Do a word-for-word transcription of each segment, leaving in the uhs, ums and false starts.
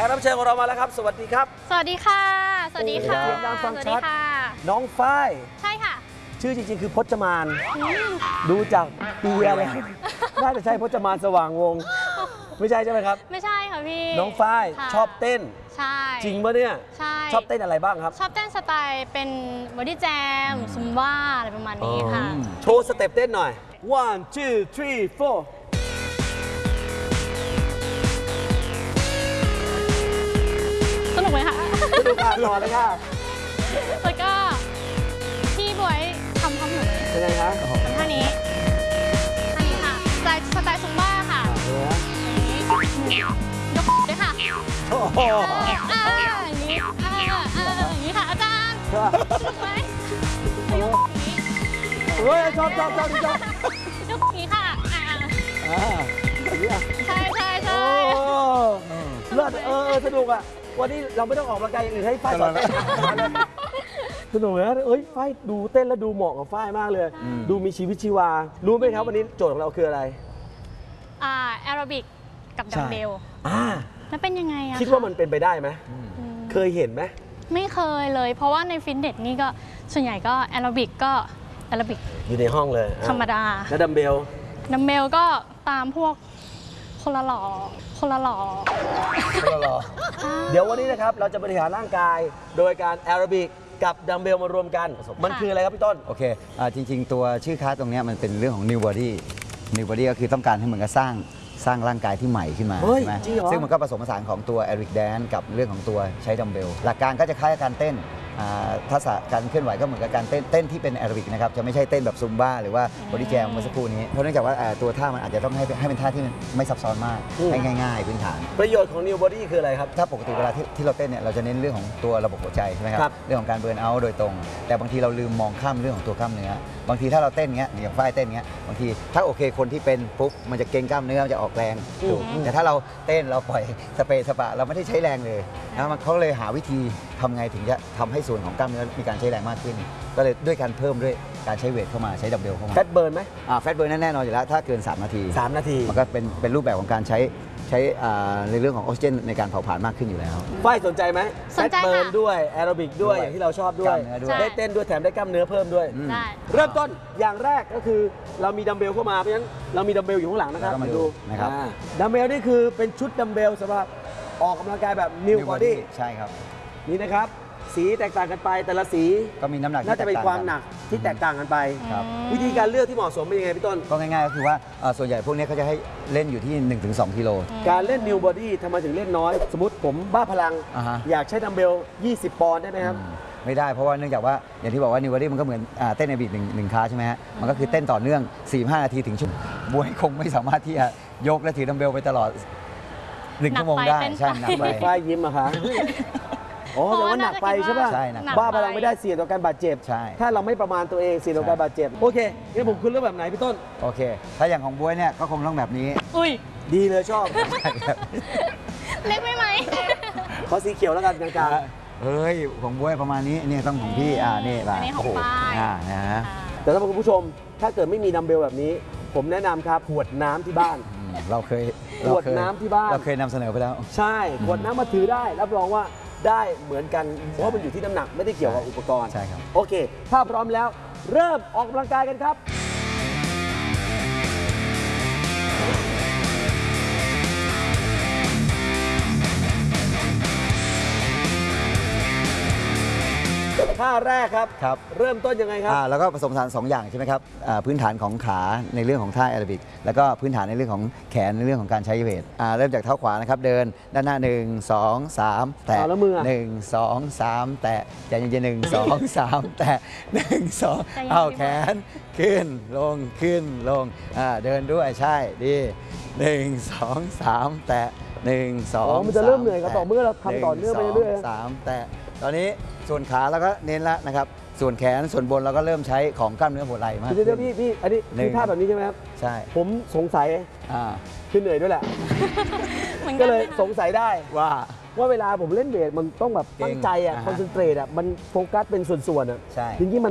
กรับเชิญของเรามาแล้วครับสวัสดีครับสวัสดีค่ะสวัสดีค่ะสวัสดีค่ะน้องฝ้ายใช่ค่ะชื่อจริงๆคือพจมานดูจากปีอะไรน่าจะใช่พจมานสว่างวงไม่ใช่ใช่ไหมครับไม่ใช่ค่ะพี่น้องฝ้ายชอบเต้นใช่จริงปะเนี่ยใช่ชอบเต้นอะไรบ้างครับชอบเต้นสไตล์เป็นบอดี้แจมซุมบ้าอะไรประมาณนี้ค่ะโชว์สเต็ปเต้นหน่อย one two three four สนุกไหมคะสนุกค่ะต่อเลยค่ะแล้วก็พี่บวยทำพร้อมหนูเป็นไงคะท่านี้ท่านี้ค่ะสไตล์สไตล์ซุมบ้าค่ะยกด้วยค่ะโอ้โหอ่าอย่างนี้อ่าอ่าอย่างนี้ค่ะอาจารย์สนุกไหมยกนี้เฮ้ยชอบชอบชอบชอบยกนี้ค่ะอ่าใช่ใช่ใช่เลิศเออสนุกอ่ะวันนี้เราไม่ต้องออกกำลังกายอย่างอื่นให้ฝ้ายสอนเต้นสนุกเลยนะเอ้ยฝ้ายดูเต้นแล้วดูเหมาะกับฝ้ายมากเลยดูมีชีวิตชีวารู้ไหมครับวันนี้โจทย์ของเราคืออะไรอ่าแอโรบิกกับดัมเบลอ่าแล้วเป็นยังไงอะคิดว่ามันเป็นไปได้ไหมเคยเห็นไหมไม่เคยเลยเพราะว่าในฟิตเนสนี่ก็ส่วนใหญ่ก็แอโรบิกก็แอโรบิกอยู่ในห้องเลยธรรมดาแล้วดัมเบลดัมเบลก็ตามพวกคนละหล่อคนละหล่อคนละหล่อเดี๋ยววันนี้นะครับเราจะบริหารร่างกายโดยการแอโรบิกกับดัมเบลมารวมกันมันคืออะไรครับพี่ต้นโอเคจริงๆตัวชื่อคลาสตรงนี้มันเป็นเรื่องของ New Body New Body ก็คือต้องการให้เหมือนกับสร้างสร้างร่างกายที่ใหม่ขึ้นมาใช่ไหมซึ่งมันก็ผสมผสานของตัว Aerobic Dance กับเรื่องของตัวใช้ดัมเบลหลักการก็จะคล้ายการเต้นทักษะการเคลื่อนไหวก็เหมือนกับการเต้นเต้นที่เป็นแอโรบิกนะครับจะไม่ใช่เต้นแบบซุมบ้าหรือว่าบอดี้แจมเมื่อสักครู่นี้เพราะเนื่องจากว่าตัวท่ามันอาจจะต้องให้ให้เป็นท่าที่ไม่ซับซ้อนมากให้ง่ายๆพื้นฐานประโยชน์ของ New Body คืออะไรครับถ้าปกติเวลาที่ที่เราเต้นเนี่ยเราจะเน้นเรื่องของตัวระบบหัวใจใช่ไหมครับเรื่องของการเบิร์นเอาท์โดยตรงแต่บางทีเราลืมมองข้ามเรื่องของตัวกล้ามเนื้อบางทีถ้าเราเต้นเงี้ยอย่างฝ้ายเต้นเงี้ยบางทีถ้าโอเคคนที่เป็นปุ๊บมันจะเกร็งกล้ามเนื้อมันจะออกแรงถูกแต่ถ้าเราเต้นเราปล่อยสเปซสปะเราไม่ได้ใช้แรงเลยนะมันเขาเลยหาวิธีทำไงถึงจะทำให้ส่วนของกล้ามเนื้อมีการใช้แรงมากขึ้นก็เลยด้วยการเพิ่มด้วยการใช้เวทเข้ามาใช้ดัมเบลเข้ามาแฟตเบิร์นไหมอ่าแฟตเบิร์นแน่นอนอยู่แล้วถ้าเกินสามนาทีสามนาทีมันก็เป็นเป็นรูปแบบของการใช้ใช้ในเรื่องของออกซิเจนในการเผาผลาญมากขึ้นอยู่แล้วฝ้ายสนใจไหมแฟตเบิร์นด้วยแอโรบิกด้วยอย่างที่เราชอบด้วยได้เต้นด้วยแถมได้กล้ามเนื้อเพิ่มด้วยเริ่มต้นอย่างแรกก็คือเรามีดัมเบลเข้ามาเพราะฉะนั้นเรามีดัมเบลอยู่ข้างหลังนะครับมาดูนะครับดัมเบลนี่คือเป็นชุดดัมเบลสำหรับออกกำลังกายแบบ New Body ใช่ครับนี่นะครับสีแตกต่างกันไปแต่ละสีก็มีน้ำหนักน่าจะเป็นความหนักที่แตกต่างกันไปวิธีการเลือกที่เหมาะสมเป็นยังไงพี่ต้นก็ง่ายๆก็คือว่าส่วนใหญ่พวกนี้เขาจะให้เล่นอยู่ที่ หนึ่งถึงสอง กิโลการเล่น New Body ทำไมถึงเล่นน้อยสมมติผมบ้าพลังอยากใช้ดัมเบลยี่สิบปอนด์ได้ไหมครับไม่ได้เพราะว่าเนื่องจากว่าอย่างที่บอกว่า New Body มันก็เหมือนเต้นในบีทหนึ่งหนึ่งคลาสใช่ไหมฮะมันก็คือเต้นต่อเนื่อง สี่ถึงห้า นาทีถึงชั่วโมงบวยคงไม่สามารถที่จะยกและถือดัมเบลไปตลอดหนึ่งชั่วโมงได้ใช่หนักไปฝ้ายยิ้มอะคะอ๋อแต่ว่าหนักไปใช่ป่ะใช่หนักบ้าพลังไม่ได้เสี่ยงต่อการบาดเจ็บใช่ถ้าเราไม่ประมาณตัวเองเสี่ยงต่อการบาดเจ็บโอเคงั้นผมคุณเลือกแบบไหนพี่ต้นโอเคถ้าอย่างของบวยเนี่ยก็คงต้องแบบนี้อุ้ยดีเลยชอบเล็กไม่ไหมขอสีเขียวแล้วกันกลางเฮ้ยของบวยประมาณนี้นี่ต้องของพี่อ่านี่แบบโอ้โหอ่านะฮะแต่ถ้าคุณผู้ชมถ้าเกิดไม่มีดัมเบลแบบนี้ผมแนะนำครับขวดน้ำที่บ้านเราเคยขวดน้ำที่บ้านเราเคยนำเสนอไปแล้วใช่ขวดน้ำมาถือได้รับรองว่าได้เหมือนกันเพราะว่ามันอยู่ที่น้ำหนักไม่ได้เกี่ยวกับอุปกรณ์ใช่ครับโอเคถ้าพร้อมแล้วเริ่มออกกำลังกายกันครับท่าแรกครับครับเริ่มต้นยังไงครับอ่าแล้วก็ผสมผสานสองอย่างใช่ไหมครับอ่าพื้นฐานของขาในเรื่องของท่าแอโรบิกแล้วก็พื้นฐานในเรื่องของแขนในเรื่องของการใช้เวทอ่าเริ่มจากเท้าขวานะครับเดินด้านหน้าหนึ่งสองสามแตะหนึ่งสองสามแตะใจเย็นๆหนึ่งสองสามแตะหนึ่งสองเอาแขนขึ้นลงขึ้นลงอ่าเดินด้วยใช่ดีหนึ่งสองสามแตะหนึ่งสองมันจะเริ่มเหนื่อยครับต่อเมื่อเราทำต่อเนื่องไปเรื่อยๆสามแตะตอนนี้ส่วนขาเราก็เน้นแล้วนะครับส่วนแขนส่วนบนเราก็เริ่มใช้ของกล้ามเนื้อหัวไหล่มากเดี๋ยวพี่พี่อันนี้คือท่าแบบนี้ใช่ไหมครับใช่ผมสงสัยอ่าคือเหนื่อยด้วยแหละก็เลยสงสัยได้ว่าว่าเวลาผมเล่นเวทมันต้องแบบตั้งใจอ่ะคอนเซนเทรตอ่ะมันโฟกัสเป็นส่วนๆอ่ะใช่ทีนี้มัน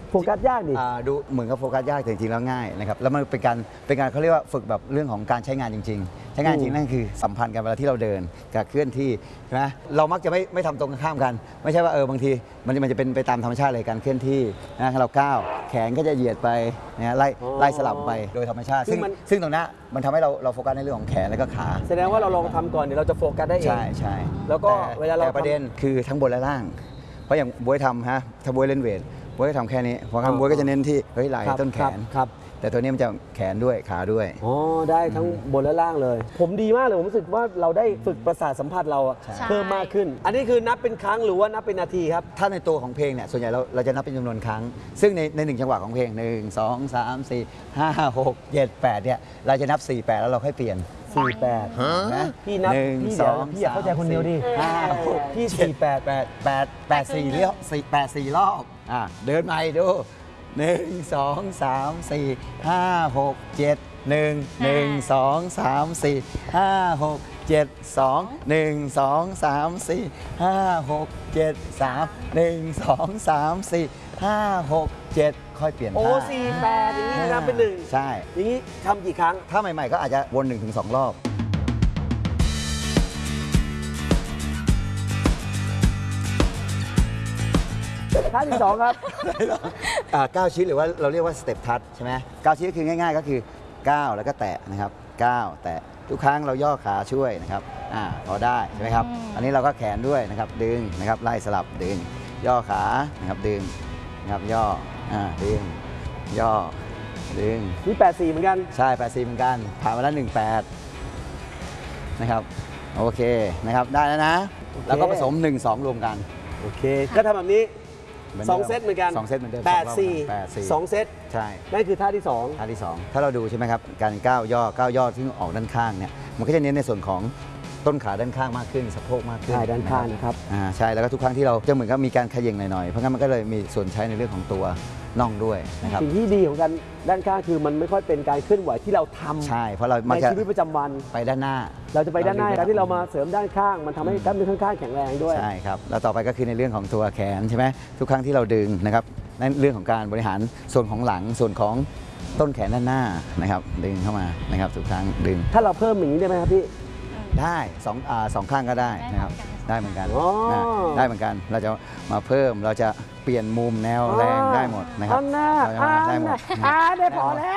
โฟกัสยากดิอ่าดูเหมือนกับโฟกัสยากแต่จริงๆแล้วง่ายนะครับแล้วมันเป็นการเป็นการเขาเรียกว่าฝึกแบบเรื่องของการใช้งานจริง ๆ ใช้งานจริงนั่นคือสัมพันธ์กันเวลาที่เราเดินกับเคลื่อนที่ใช่ไหมเรามักจะไม่ไม่ทำตรงกันข้ามกัน ไม่ใช่ว่าเออบางทีมันมันจะเป็นไปตามธรรมชาติเลยการเคลื่อนที่นะเราก้าวแขนก็จะเหยียดไปนะไล่อ๋อไล่สลับไปโดยธรรมชาติซึ่ซึ่งงมันซึ่งตรงนั้นมันทำให้เราเราโฟกัสในเรื่องของแขนและก็ขาแสดงว่าเราลองทำก่อนเดี๋ยวเราจะโฟกัสได้เองใช่ใช่แล้วก็ต่เวลาเราแต่ประเด็นคือทั้งบนและล่าง เพราะอย่างบวยทำฮะถ้าบวยเล่นเวทบวยก็ทำแค่นี้เพราะงั้นบวยก็จะเน้นที่เฮ้ยไหล่ครับต้นแขนครับแต่ตัวนี้มันจะแขนด้วยขาด้วยอ๋อได้ทั้งบนและล่างเลย ผมดีมากเลยผมรู้สึกว่าเราได้ฝึกประสาทสัมผัสเราอะใช่เพิ่มมากขึ้น อันนี้คือนับเป็นครั้งหรือว่านับเป็นนาทีครับถ้าในตัวของเพลงเนี่ยส่วนใหญ่เราเราจะนับเป็นจำนวนครั้ง ซึ่งในในหนึ่งจังหวะของเพลงหนึ่งสองสามสี่ห้าหกเจ็ดแปดเนี่ยเราจะนับสี่แปดแล้วเราค่อยเปลี่ยนสี่แปดนะพี่นับหนึ่งพี่สเดี๋ยวองพี่อย่าเข้าใจคนเดียวดิห้าหกพี่เจ็ดสี่แปดแปดแปดแปดสี่รอบสี่แปดสี่รอบอ่ะเดินใหม่ดูหนึ่งสองสามสี่ห้าหกเจ็ดหนึ่งหนึ่งสองสามสี่ห้าหกเจ็ดสองหนึ่งสองสามสี่ห้าหกเจ็ดสามหนึ่งสองสามสี่ห้าหกเจ็ดค่อยเปลี่ยนโอ้ท่าสี่แปดอย่างนี้นับเป็นหนึ่งใช่อย่างนี้ทำกี่ครั้งถ้าใหม่ๆก็อาจจะวนหนึ่งถึงสองรอบท่าที่สองครับอ่าก้าวชี้หรือว่าเราเรียกว่าสเต็ปทัชใช่ไหมก้าวชี้ก็คือง่ายๆ ก็คือก้าวแล้วก็แตะนะครับก้าวแตะทุกครั้งเราย่อขาช่วยนะครับอ่าพอได้ใช่ไหมครับ อันนี้เราก็แขนด้วยนะครับดึงนะครับไล่สลับดึง ย่อขานะครับดึงนะครับย่ออ่าดึงย่อดึงนี่แปดสี่เหมือนกันใช่แปดสี่เหมือนกันผ่านมาแล้วหนึ่งแปดนะครับโอเคนะครับได้แล้วนะ แล้วก็ผสมหนึ่งสองรวมกันโอเค ก็ทำแบบนี้หมืนสองดิมเซตเหมือนกันสองเซตเหมือนเดิมแปดสี่แปดสี่สองเซตใช่นั่นคือท่าที่สองท่าที่สองถ้าเราดูใช่ไหมครับการก้าวย่อก้าวย่อที่ออกด้านข้างเนี่ยมันก็จะเน้นในส่วนของต้นขาด้านข้างมากขึ้นสะโพกมากขึ้นใช่ด้านข้างนะครับอ่าใช่แล้วก็ทุกครั้งที่เราจะเหมือนกับมีการเขย่งหน่อยๆเพราะงั้นมันก็เลยมีส่วนใช้ในเรื่องของตัวน่องด้วยนะครับสิ่งที่ดีของการด้านข้างคือมันไม่ค่อยเป็นการเคลื่อนไหวที่เราทำใช่เพราะเรามักในจะชีวิตประจำวันไปด้านหน้าเราจะไปด้านหน้าการที่เรามาเสริมด้านข้าง มันทำให้กล้ามเนื้อข้างๆแข็งแรงด้วยใช่ครับแล้วต่อไปก็คือในเรื่องของตัวแขนใช่ไหมทุกครั้งที่เราดึงนะครับนั่นเรื่องของการบริหารส่วนของหลังส่วนของต้นแขนด้านหน้านะครับดึงเข้ามานะครับทุกครั้งดึงถ้าเราเพิ่มอย่างนี้ได้ไหมครับพี่ได้สองอ่าสองข้างก็ได้นะครับได้เหมือนกันอ๋อนะได้เหมือนกันเราจะมาเพิ่มเราจะเปลี่ยนมุมแนวแรงได้หมดนะครับอันน่าเราจะอัมาน ได้หมน่าดอ่าได้พอแล้ว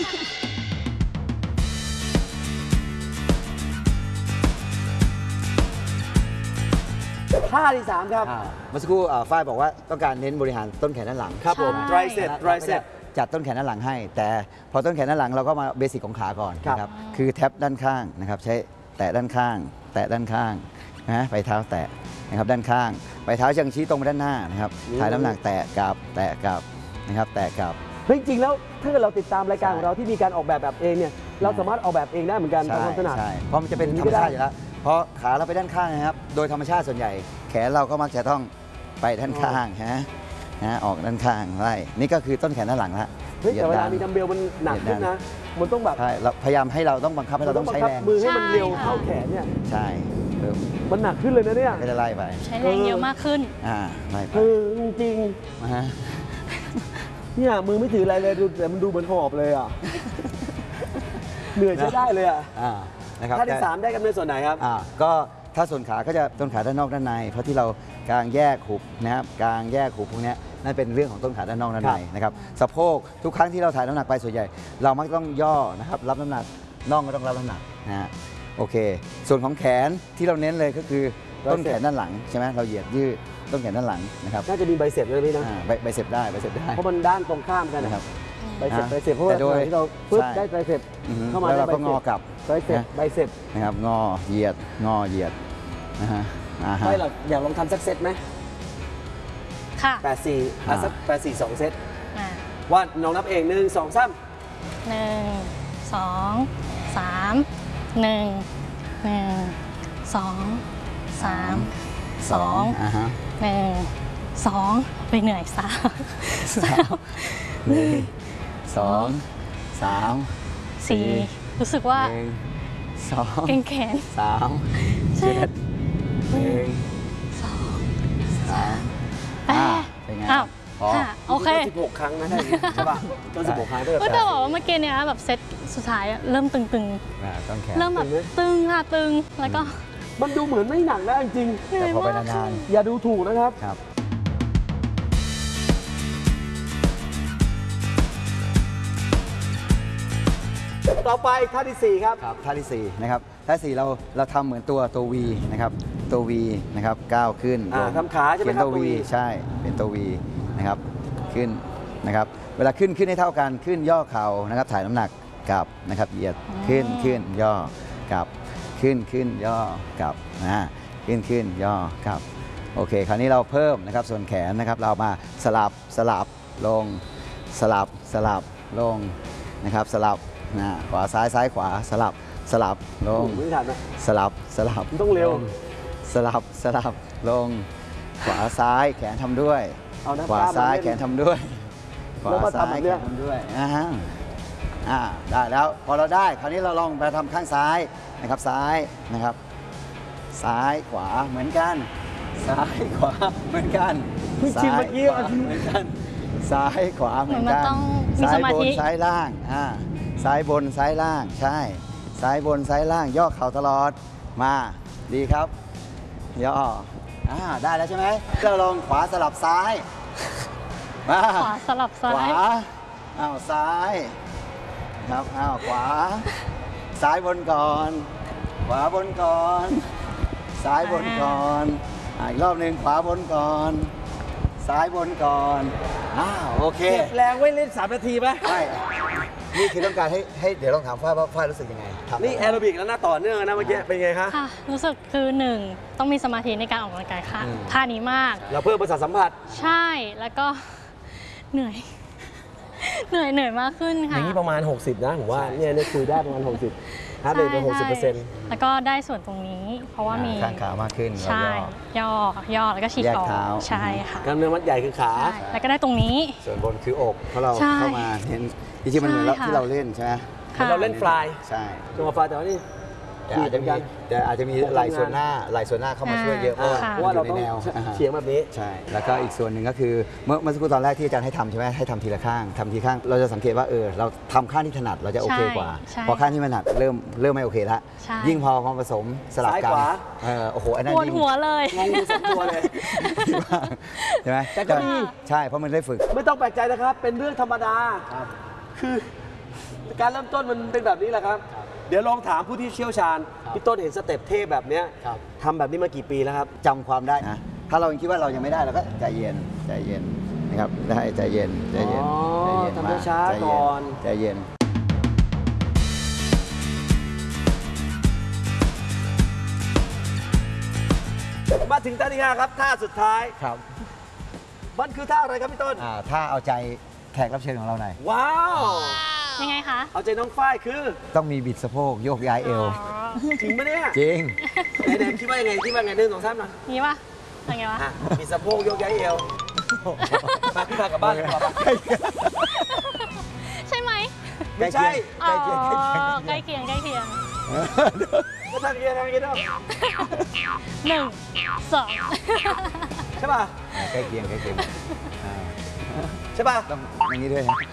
ท่าที่สามครับอ่าเมื่อสักครู่อ่าฝ้ายบอกว่าต้องการเน้นบริหารต้นแขนด้านหลังครับผมใช่ tricep เราก็ tricep จะจัดต้นแขนด้านหลังให้ แต่พอต้นแขนด้านหลังเราก็มาเบสิกของขาก่อนครับนะครับคือแท็บด้านข้างนะครับใช้แตะด้านข้าง แตะด้านข้างนะไปเท้าแตะนะครับด้านข้าง ไปเท้ายังชี้ตรงไปด้านหน้านะครับถ่ายน้ำหนักแตะกลับแตะกลับนะครับแตะกลับเฮ้ยจริงๆแล้วถ้าเกิดเราติดตามรายการของเราที่มีการออกแบบแบบเองเนี่ยเราสามารถออกแบบเองได้เหมือนกันตามความถนัดใช่เพราะมันจะเป็นอย่างนี้ธรรมชาติก็ได้อยู่แล้วเพราะขาเราไปด้านข้างนะครับ โดยธรรมชาติส่วนใหญ่ แขนเราก็มักจะต้องไปด้านข้างฮะนะออกด้านข้างไล่นี่ก็คือต้นแขนด้านหลังละเฮ้ยแต่เวลามีหยียดดัมเบลมันหนักขึ้นนะ มันต้องแบบใช่เราพยายามให้เราต้องบังคับให้เราต้องบัใช้คับแรงมือให้มันเร็วใช่ค่ะเท่าแขนเนี่ยใช่เพิ่มมันหนักขึ้นเลยนะเนี่ยก็จะไล่ไปใช้แรงเยอะมากขึ้นอ่าไล่ไปเออจริงนะฮะๆเนี่ยมือไม่ถืออะไรเลยดูแต่มันดูเหมือนหอบเลยอ่ะ เหนื่อยใช้ได้เลยอ่ะอ่านะครับท่าที่สามได้กล้ามเนื้อส่วนไหนครับอ่าก็ถ้าส่วนขาก็จะต้นขาด้านนอกด้านใน เพราะที่เรากางแยกหุบนะครับกางแยกหุบพวกเนี้ยนั่นเป็นเรื่องของต้นขาด้านนอกด้านในนะครับสะโพกทุกครั้งที่เราถ่ายน้ำหนักไปส่วนใหญ่ เรามักต้องย่อนะครับรับน้ำหนักน่องก็ต้องรับน้ำหนักนะฮะโอเค ส่วนของแขนที่เราเน้นเลยก็คือต้นแขนด้านหลังใช่ไหมเราเหยียดยืดต้นแขนด้านหลังนะครับน่าจะมีใบเสร็จเลยพี่นะอ่าใบใบเสร็จได้ใบเสร็จได้เพราะมันด้านตรงข้ามกันนะนะคครัรับ บใบเสร็จอ่าใบเสร็จเพราะว่าแต่โดยที่เราปึ๊บใช่ได้ใบเสร็จอือฮึเข้ามาแล้วเราได้ก็งอกลับใบเสร็จนะใบเสร็จนะครับงอเหยียดงอเหยียดนะฮะอ่าฮะไม่หรอกอยากลองทำสักเซตไหมค่ะแปดสี่อ่ะอ่าสักแปดสี่สองเซตอ่าว่าน้องนับเองหนึ่งสองสามหนึ่งสองสามหนึ่งหนึ่งสองสามสองอ่าฮะหนึ่งสองไปเหนื่อยสามสามหนึ่งสองสามสี่รู้สึกว่าหนึ่งสองเกร็งแขนสามใช่เจ็ดหนึ่งสองสามแปอ่าดเป็นไงอ้าวพพอค่ะโอเคสิบหกครั้งนะได้อย่างงี้ใช่ป่ะต้องสิบหกครั้งด้วยก็จะบอกว่าเมื่อกี้เนี่ยแบบเซตสุดท้ายอะเริ่มตึงอ่าต้องแขนๆ เริ่มแบบตึงค่ะตึงแล้วก็มันดูเหมือนไม่หนักนะจริงเหนื่แต่อยพอไปมากนานๆอย่าดูถูกนะครับๆครับต่อไปท่าที่สี่ครับครับท่าที่สี่นะครับท่าที่สี่เราเราทำเหมือนตัวตัว V นะครับตัว V นะครับก้าวขึ้นอ่าลงทำขาใช่ไหมเขียนครับตัวตัว V V ใช่เป็นตัว V นะครับขึ้นนะครับเวลาขึ้นขึ้นให้เท่ากันขึ้นย่อเข่านะครับถ่ายน้ำหนักกลับนะครับเหยียดขึ้นขึ้นย่อกลับขึ้นขึ้นย่อกลับนะขึ้นขึ้นย่อกลับโอเคคราวนี้เราเพิ่มนะครับส่วนแขนนะครับเรามาสลับสลับลงสลับสลับลงนะครับสลับนะขวาซ้ายซ้ายขวาสลับสลับลงไม่ทันนะสลับสลับมันต้องเร็วลสลับสลับลง ขวาซ้ายแขนทำด้วยเอานะขวาซ้ายตามมาเล่นแขนทำด้วย ขวาแล้วมาซ้าทำแบยบแขเนี้ยนทำด้วยอ่าฮะอ่าได้แล้วพอเราได้คราวนี้เราลองไปทำข้างซ้ายนะครับซ้ายนะครับ ซ้ายขวาเหมือนกัน ซ้ายขวาเหมือนกันเพิ่งชิมเมื่อกี้ซ้ายขวาเหมือนกันซ้ายขวาเหมือนกันเหมือนมันต้องมีซ้าสยมาบธินซ้ายล่างอ่าซ้ายบนซ้ายล่างใช่ ซ้ายบนซ้ายล่างย่อเข่าตลอดมาดีครับ ย่ออ่าได้แล้วใช่ไหมเราลองขวาสลับซ้ายมาขวาสลับซ้าขวาย อ้าวซ้ายครับอ้าวขวา ซ้ายบนก่อน ขวาบนก่อน ซ้ายบนก่อนอ่าอีกรอบหนึ่งขวาบนก่อน ซ้ายบนก่อนอ้าวโอเคเก็บแรงไว้เล่นสามนาทีไหมไม่นี่คือต้องการให้ให้เดี๋ยวลองถามฝ้ายว่าฝ้ายรู้สึกยังไงทำนี่แอโรบิกแล้วนะต่อเนื่องนะเมื่อกี้เป็นไงคะค่ะ รู้สึกคือหนึ่งต้องมีสมาธิในการออกกำลังกายค่ะท่านี้มากเราเพิ่มประสาทสัมผัสใช่แล้วก็เหนื่อย เหนื่อยเหนื่อยมากขึ้นอค่ะย่างนี้ประมาณ หกสิบ นะผมว่าเนี่ยเนี่ยคุยได้ประมาณ หกสิบฮาร์ดเรทเป็นหกสิบเปอร์เซ็นต์แล้วก็ได้ส่วนตรงนี้ เพราะว่ามีข้างขามากขึ้นเราใช่ย่อย่อย่อแล้วก็ฉีกแยกออกเท้าใช่ค่ะกล้ามเนื้อมัดใหญ่คือขาใช่แล้วก็ได้ตรงนี้ส่วนบนคืออกเพราะเราใช่เข้ามาเห็นจริงๆมันเหมือนเราใช่ค่ะที่เราเล่นใช่ไหมค่ะเราเล่นฟลายใช่จังหวะฟลายแต่ว่านี่แต่อาจจะมีแต่อาจจะมีไหล่ส่วนหน้าไหล่ส่วนหน้าเข้ามาช่วยเยอะเพอ่าราะว่าเพราะว่าเราอยู่ในต้องแนวเฉียงแบบนี้ใช่แล้วก็อีกส่วนหนึ่งก็คือเมื่อเมื่อสักครู่ตอนแรกที่อาจารย์ให้ทำใช่ไหมให้ทำทีละข้างทำทีข้างเราจะสังเกตว่าเออเราทำข้างที่ถนัดเราจะโอเคกว่าใช่พอข้างที่ไม่ถนัดเริ่มเริ่มไม่โอเคละใช่ยิ่งพอมาผสมสลับกัซ้ายขวาเออโอ้โหอันนั้นปวดยิ่งหัวเลยงงอยู่สองตัวเลยใช่ไหมแต่ก็ดีใช่เพราะมันได้ฝึกไม่ต้องแปลกใจนะครับ เป็นเรื่องธรรมดา คือการเริ่มต้นมันเป็นแบบนี้แหละครับ เดี๋ยวลองถามผู้ที่เชี่ยวชาญ พี่ต้นเห็นสเต็ปเทพแบบเนี้ยครับทำแบบนี้มากี่ปีแล้วครับจำความได้นะถ้าเรายังคิดว่าเรายังไม่ได้เราก็ใจเย็นใจเย็นนะครับได้ใจเย็นใจเย็นอ๋อใจเย็นทำมากช้าๆใจเย็ก่อนใจเย็นมาถึงท่าที่ห้าครับท่าสุดท้ายครับมันคือท่าอะไรครับพี่ต้นอ่าถ้าเอาใจแขกรับเชิญของเราหน่อยว้าวยังไงคะเอาใจน้องฝ้ายคือต้องมีบิดสะโพกโยกย้ายเอวอ๋อจริงปะเนี่ยจริงไหนๆคิดว่ายังไงคิดว่าไงหนึ่งสองสามหน่อยนี่ปะยังไงวะอ่ะมีสะโพกยกย้ายเอวมาพี่พากลับบ้านดีกว่าปะใช่ไหมไม่ใช่ใกล้เคียงใกล้เคียงอ๋อใกล้เคียงใกล้เคียงก็ทำเกียร์ทำเกียร์เนาะหนึ่งสองใช่ป่ะใกล้เคียงใกล้เคียงอ่าใช่ป่ะต้องอย่างนี้ด้วยนะ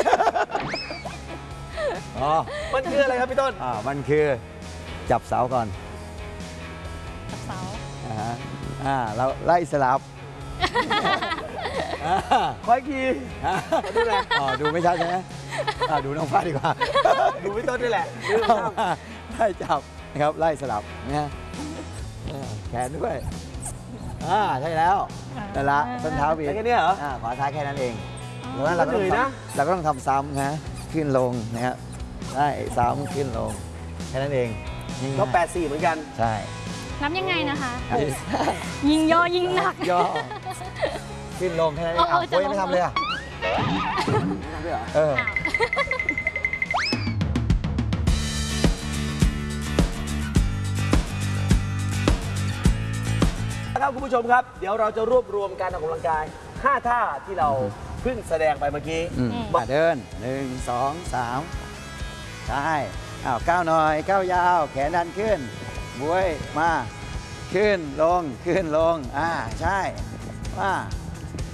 อ๋อมันคืออะไรครับพี่ต้นอ่ามันคือจับเสาก่อนจับเสาอ่าฮะอ่าเราไล่สลับอ่าคอยขี่อ่าดูแหละอ๋อดูไม่ชัดใช่ไหมอ่าดูน้องฟ้าดีกว่าดูพี่ต้นด้วยแหละดูเอามาไล่จับนะครับไล่สลับนะฮะอ่าแขนด้วยอ่าใช่แล้วนั่นละส้นเท้าบีบแค่นี้เหรออ่าขวาซ้ายแค่นั้นเองอ๋อดังนั้นเราก็เหนื่ต้ออย งนะทำเราก็ต้องทำซ้ำนะขึ้นลงนะครับได้ซ้ำขึ้นลงแค่นั้นเองง่ายๆก็แปดสี่เหมือนกันใช่นับยังไงนะคะอ่ะยิงย่อยิงหนักย่อขึ้นลงแค่นั้นเองเอออ้าวเออจะโอ้ยยังไม่ลงทำเลยอ่ะทำด้วยเหรอเออนะครับคุณผู้ชมครับ เดี๋ยวเราจะรวบรวมการออกกำลังกาย ห้า ท่าที่เราเพิ่งแสดงไปเมื่อกี้อืมอืมอ่ะเดินหนึ่งสองสามใช่อ้าวก้าวหน่อยก้าวยาว แขนดันขึ้นบวยมาขึ้นลงขึ้นลงอ่าใช่มา